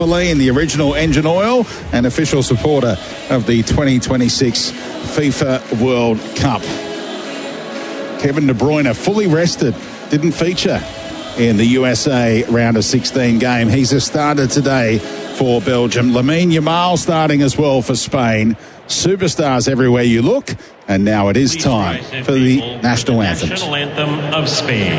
in the original engine oil and official supporter of the 2026 FIFA World Cup. Kevin De Bruyne fully rested, didn't feature in the USA round of 16 game. He's a starter today for Belgium. Lamine Yamal starting as well for Spain. Superstars everywhere you look, and now it is time for the national anthems. National anthem of Spain.